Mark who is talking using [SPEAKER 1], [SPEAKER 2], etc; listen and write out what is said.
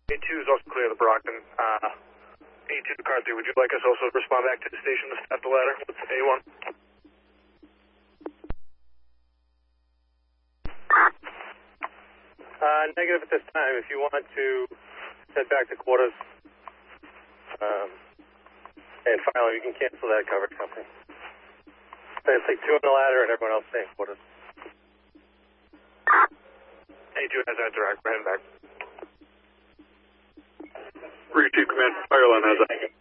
[SPEAKER 1] A2 is also clear of the Brockton. A2 to car 3, would you like us also to respond back to the station to step the ladder with A1?
[SPEAKER 2] Negative at this time. If you want to head back to quarters and file, you can cancel that coverage company. It's like 2 on the ladder and everyone else stay in quarters.
[SPEAKER 1] A2 has that direct. We're heading back.
[SPEAKER 3] Route 2 Command, Fireline has that.